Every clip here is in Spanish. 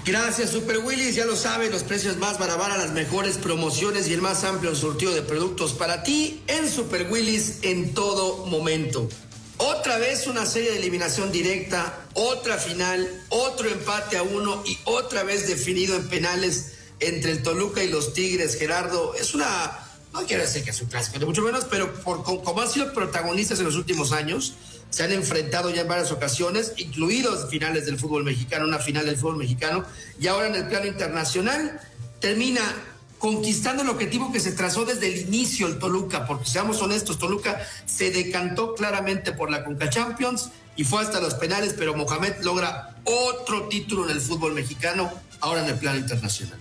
Gracias, Super Willis. Ya lo saben, los precios más baratos, las mejores promociones y el más amplio surtido de productos para ti en Super Willis en todo momento. Otra vez una serie de eliminación directa, otra final, otro empate a 1 y otra vez definido en penales entre el Toluca y los Tigres. Gerardo, es una, no quiero decir que es un clásico, ni mucho menos, pero como han sido protagonistas en los últimos años, se han enfrentado ya en varias ocasiones, incluidos finales del fútbol mexicano, una final del fútbol mexicano, y ahora en el plano internacional termina conquistando el objetivo que se trazó desde el inicio el Toluca, porque seamos honestos, Toluca se decantó claramente por la Conca Champions y fue hasta los penales, pero Mohamed logra otro título en el fútbol mexicano, ahora en el plano internacional.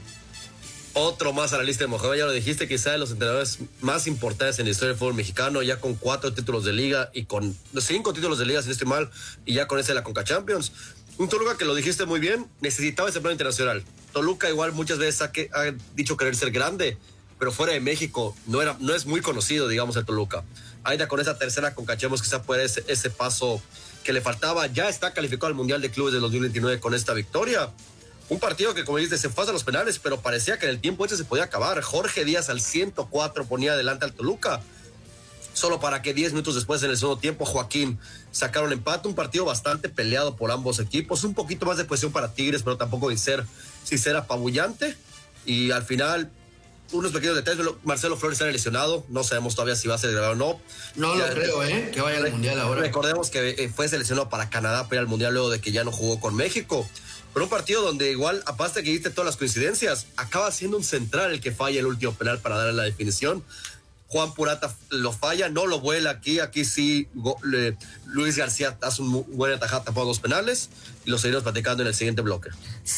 Otro más a la lista de Mohamed, ya lo dijiste, quizá de los entrenadores más importantes en la historia del fútbol mexicano, ya con 4 títulos de liga y con 5 títulos de liga, si no estoy mal, y ya con ese de la Conca Champions. Un Toluca que lo dijiste muy bien, necesitaba ese plano internacional. Toluca igual muchas veces ha dicho querer ser grande, pero fuera de México no es muy conocido, digamos, el Toluca. Ahora con esa tercera Conca Champions quizá puede ese paso que le faltaba. Ya está calificado al Mundial de Clubes de 2029 con esta victoria. Un partido que, como dices, se fue a los penales, pero parecía que en el tiempo se podía acabar. Jorge Díaz al 104 ponía adelante al Toluca, solo para que 10 minutos después, en el segundo tiempo, Joaquín sacaron empate. Un partido bastante peleado por ambos equipos, un poquito más de presión para Tigres, pero tampoco sin ser apabullante. Y al final, unos pequeños detalles. Marcelo Flores está lesionado, no sabemos todavía si va a ser grave o no. No ya, lo creo, que vaya al Mundial ahora. Recordemos que fue seleccionado para Canadá para ir al Mundial luego de que ya no jugó con México. Pero un partido donde igual, aparte que viste todas las coincidencias, acaba siendo un central el que falla el último penal para darle la definición. Juan Purata lo falla, no lo vuela aquí sí Luis García hace un buen atajada, tapó 2 penales y lo seguiremos platicando en el siguiente bloque.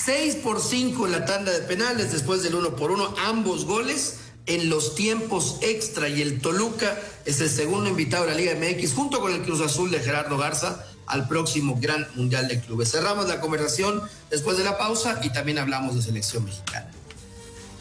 6-5 en la tanda de penales después del 1-1, ambos goles en los tiempos extra, y el Toluca es el segundo invitado de la Liga MX junto con el Cruz Azul de Gerardo Garza al próximo Gran Mundial de Clubes. Cerramos la conversación después de la pausa y también hablamos de selección mexicana.